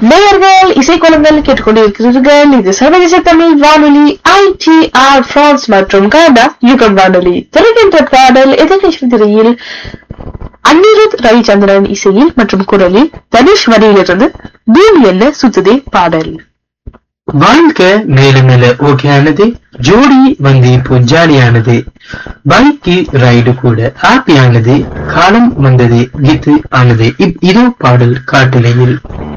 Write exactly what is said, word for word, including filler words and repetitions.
நேயர்கள் இசைக்குளங்கள் கேட்டுக்கொண்டிருக்கிறீர்கள். இது சர்வதேச தமிழ் வானொலி ஐ டி ஆர் பிரான்ஸ் மற்றும் கனடா யுகம் வானொலி. திரைக்கின்ற பாடல் எதிர்கட்சி திரையில் அனிருத் ரவிச்சந்திரன் இசையில் மற்றும் குரலில் தனுஷ் வரியிலிருந்து பூமி என்ன சுத்துதே பாடல். வாழ்க்கை மேல மேல ஓகேயானது, ஜோடி வந்து இப்போ ஜாலியானது, பைக்கு ரைடு கூட ஹாப்பியானது, காலம் வந்தது கீத்து ஆனது. இதோ பாடல் காட்டிலையில்.